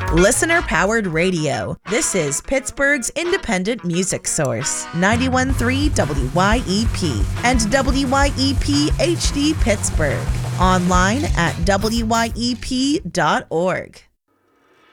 Listener-powered radio. This is Pittsburgh's independent music source, 91.3 WYEP and WYEP HD Pittsburgh. Online at wyep.org.